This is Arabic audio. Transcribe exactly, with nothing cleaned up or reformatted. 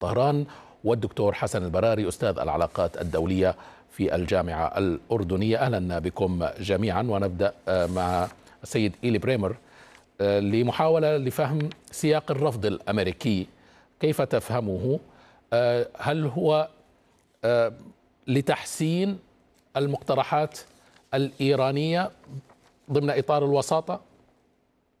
طهران، والدكتور حسن البراري أستاذ العلاقات الدولية في الجامعة الأردنية. أهلا بكم جميعا. ونبدأ مع السيد إيلي بريمر لمحاولة لفهم سياق الرفض الأمريكي. كيف تفهمه؟ هل هو لتحسين المقترحات الإيرانية ضمن إطار الوساطة،